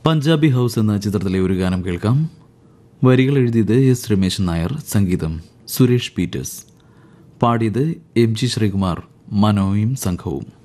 Punjabi house എന്ന ചിത്രത്തിലെ ഒരു ഗാനം കേൾക്കാം. വരികൾ എഴുതിയത് എസ് രമേശൻ നായർ, സംഗീതം സുരേഷ് പീറ്റേഴ്സ്, പാടിയത് എം ജി ശ്രീകുമാർ, മനോയും സംഘവും.